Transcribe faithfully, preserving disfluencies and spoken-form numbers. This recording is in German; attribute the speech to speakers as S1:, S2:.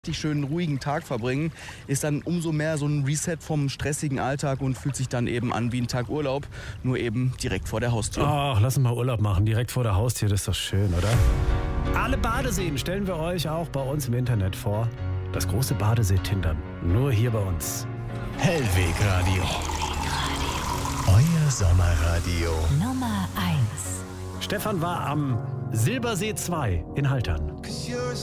S1: richtig schönen ruhigen Tag verbringen, ist dann umso mehr so ein Reset vom stressigen Alltag und fühlt sich dann eben an wie ein Tag Urlaub, nur eben direkt vor der Haustür.
S2: Ach, lass uns mal Urlaub machen, direkt vor der Haustür, das ist doch schön, oder? Alle Badeseen stellen wir euch auch bei uns im Internet vor. Das große Badesee-Tindern, nur hier bei uns.
S3: Hellwegradio. Euer Sommerradio.
S4: Nummer eins.
S2: Stefan war am Silbersee zwei in Haltern.